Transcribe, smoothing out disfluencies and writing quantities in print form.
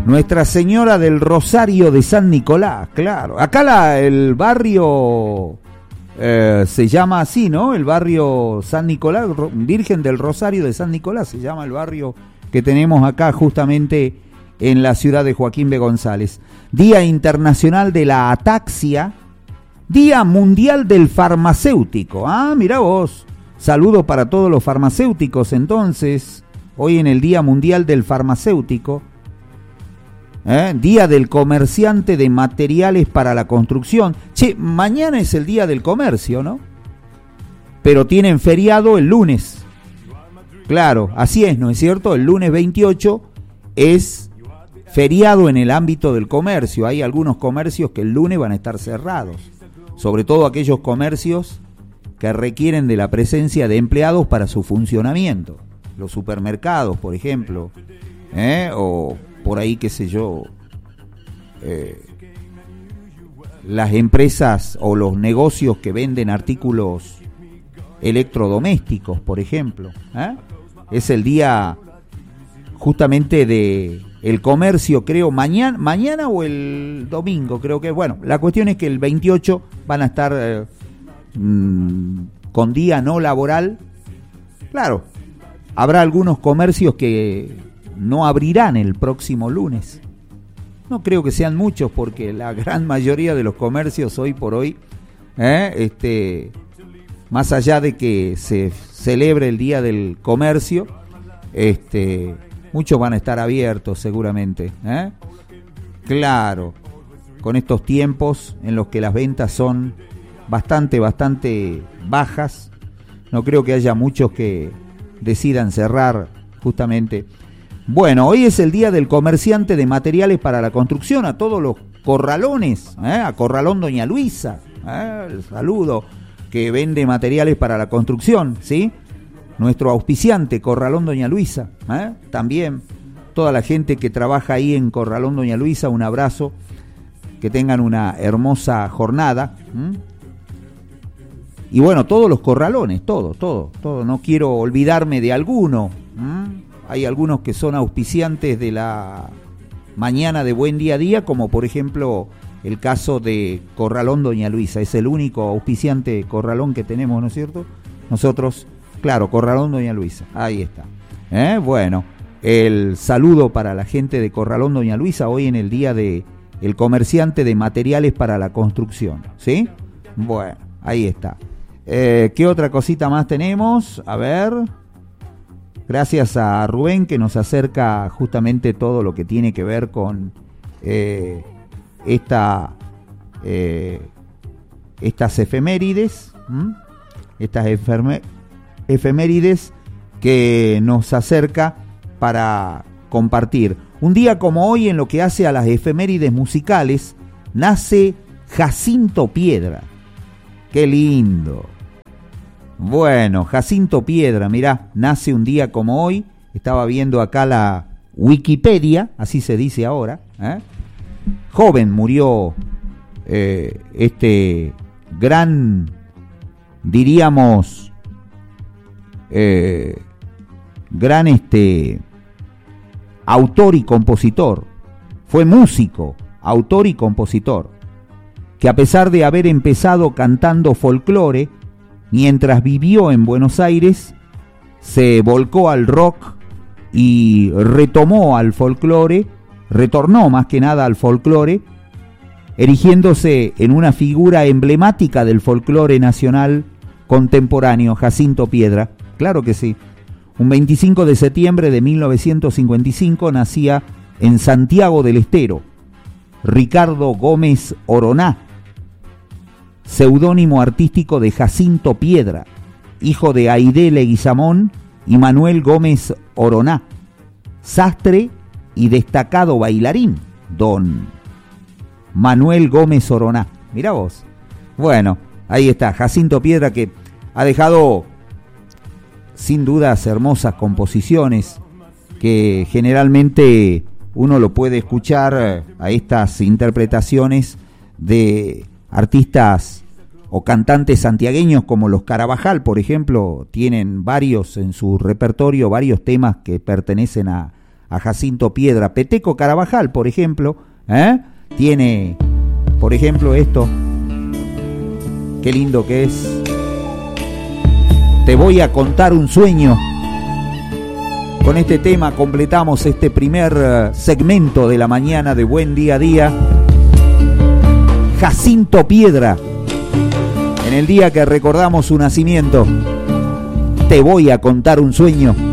Nuestra Señora del Rosario de San Nicolás, claro. Acá el barrio se llama así, ¿no? El barrio San Nicolás, Virgen del Rosario de San Nicolás, se llama el barrio que tenemos acá justamente en la ciudad de Joaquín B. González. Día Internacional de la Ataxia, Día Mundial del Farmacéutico. Ah, mirá vos. Saludo para todos los farmacéuticos entonces, hoy en el Día Mundial del Farmacéutico. Día del Comerciante de Materiales para la Construcción. Che, mañana es el Día del Comercio, ¿no? Pero tienen feriado el lunes. Claro, así es, ¿no es cierto? El lunes 28 es feriado en el ámbito del comercio. Hay algunos comercios que el lunes van a estar cerrados. Sobre todo aquellos comercios que requieren de la presencia de empleados para su funcionamiento. Los supermercados, por ejemplo, o por ahí, qué sé yo, las empresas o los negocios que venden artículos electrodomésticos, por ejemplo. Es el día justamente de el comercio, creo, mañana o el domingo, creo que. Bueno, la cuestión es que el 28 van a estar con día no laboral. Claro, habrá algunos comercios que no abrirán el próximo lunes. No creo que sean muchos, porque la gran mayoría de los comercios hoy por hoy, más allá de que se celebre el Día del Comercio, muchos van a estar abiertos seguramente. Claro, con estos tiempos en los que las ventas son bastante bajas, no creo que haya muchos que decidan cerrar justamente. Bueno, hoy es el Día del Comerciante de Materiales para la Construcción. A todos los corralones, a Corralón Doña Luisa, el saludo, que vende materiales para la construcción, ¿sí? Nuestro auspiciante, Corralón Doña Luisa, también toda la gente que trabaja ahí en Corralón Doña Luisa, un abrazo, que tengan una hermosa jornada. Y bueno, todos los corralones, todo, no quiero olvidarme de alguno. Hay algunos que son auspiciantes de la mañana de Buen Día a Día, como por ejemplo el caso de Corralón Doña Luisa. Es el único auspiciante corralón que tenemos, ¿no es cierto? Nosotros, claro, Corralón Doña Luisa, ahí está. Bueno, el saludo para la gente de Corralón Doña Luisa hoy en el día de el comerciante de materiales para la construcción, ¿sí? Bueno, ahí está. ¿Qué otra cosita más tenemos? A ver. Gracias a Rubén, que nos acerca justamente todo lo que tiene que ver con estas efemérides, efemérides que nos acerca para compartir. Un día como hoy, en lo que hace a las efemérides musicales, nace Jacinto Piedra. ¡Qué lindo! Bueno, Jacinto Piedra, mirá, nace un día como hoy. Estaba viendo acá la Wikipedia, así se dice ahora. Joven murió este gran, diríamos, gran autor y compositor. Fue músico, autor y compositor, que a pesar de haber empezado cantando folclore, mientras vivió en Buenos Aires, se volcó al rock y retornó más que nada al folclore, erigiéndose en una figura emblemática del folclore nacional contemporáneo, Jacinto Piedra. Claro que sí. Un 25 de septiembre de 1955 nacía en Santiago del Estero Ricardo Gómez Oroná, seudónimo artístico de Jacinto Piedra, hijo de Aide Leguizamón y Manuel Gómez Oroná, sastre y destacado bailarín, don Manuel Gómez Oroná. Mirá vos. Bueno, ahí está, Jacinto Piedra, que ha dejado sin dudas hermosas composiciones que generalmente uno lo puede escuchar a estas interpretaciones de artistas o cantantes santiagueños como los Carabajal, por ejemplo. Tienen varios en su repertorio, varios temas que pertenecen a a Jacinto Piedra. Peteco Carabajal, por ejemplo, tiene, por ejemplo, esto. Qué lindo que es. Te voy a contar un sueño. Con este tema completamos este primer segmento de la mañana de Buen Día a Día. Jacinto Piedra, en el día que recordamos su nacimiento. Te voy a contar un sueño.